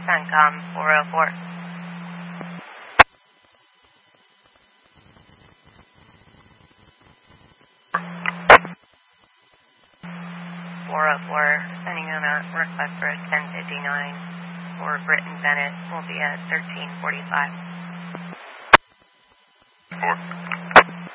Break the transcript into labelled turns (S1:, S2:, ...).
S1: CENTCOM 404. 404, sending on a request for a 1059 for Britton Bennett will be at 1345.
S2: 4.